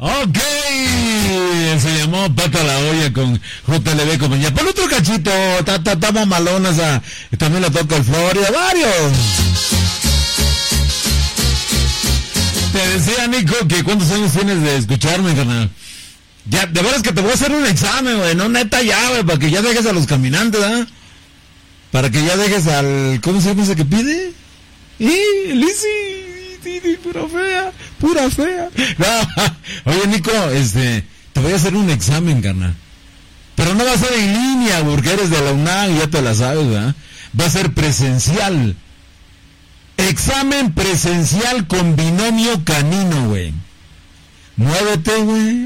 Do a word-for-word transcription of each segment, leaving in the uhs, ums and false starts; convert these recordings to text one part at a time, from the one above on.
Ok, se llamó Pata la Olla con J L B compañía. Por otro cachito, estamos malonas, a, también la toca el Florida, varios. Te decía, Nico, que cuántos años tienes de escucharme, carnal. Ya, de veras que te voy a hacer un examen, güey, no neta ya, güey, para que ya dejes a los caminantes, ¿ah? Para que ya dejes al, ¿cómo se llama ese que pide? ¡Y, Lizzy! Pura fea, pura fea. No. Oye, Nico, este, te voy a hacer un examen, carnal. Pero no va a ser en línea, porque eres de la UNAM y ya te la sabes, ¿verdad? Va a ser presencial. Examen presencial con binomio canino, güey. Muévete, güey.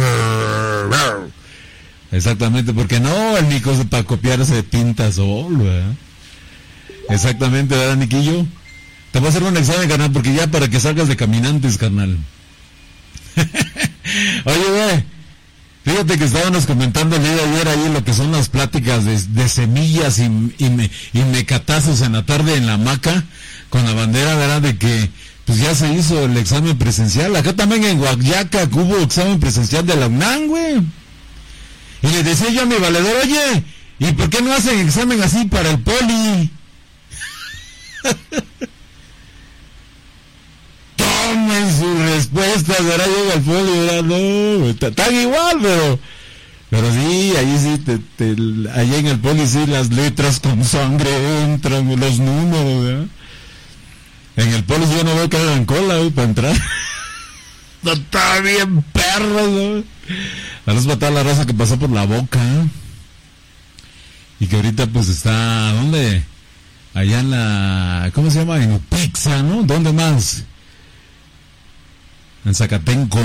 Exactamente, porque no, el Nico es para copiarse de pinta solo, ¿verdad? Exactamente, ¿verdad, Niquillo? Te voy a hacer un examen, carnal, porque ya para que salgas de caminantes, carnal. Oye, güey, fíjate que estábamos comentando el día de ayer ahí lo que son las pláticas de, de semillas y, y, me, y mecatazos en la tarde en la hamaca, con la bandera, ¿verdad? De que pues ya se hizo el examen presencial. Acá también en Oaxaca hubo examen presencial de la UNAM, güey. Y le decía yo a mi valedor, oye, ¿y por qué no hacen examen así para el poli? Tomen sus respuestas, ahora llega el poli, ¿verdad? No, están igual, pero... Pero sí, ahí sí, te, te, allá en el poli sí, las letras con sangre entran, los números, ¿verdad? En el poli yo no veo que hagan cola, güey, para entrar. No, está bien perros, ¿no? A los matar la raza que pasó por la boca, ¿eh? Y que ahorita pues está, ¿dónde? Allá en la, ¿cómo se llama? En Upixa, ¿no? ¿Dónde más? En Zacatenco.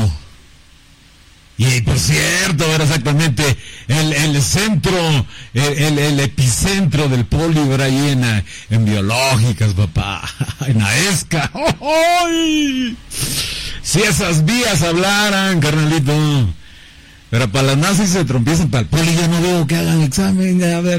Y por cierto, era exactamente el, el centro, el, el, el epicentro del poli, era ahí en, en biológicas, papá, en Aesca. ¡Ay! Si esas vías hablaran, carnalito. Pero para las nazis se trompiezan, para el poli ya no veo que hagan examen, a ver.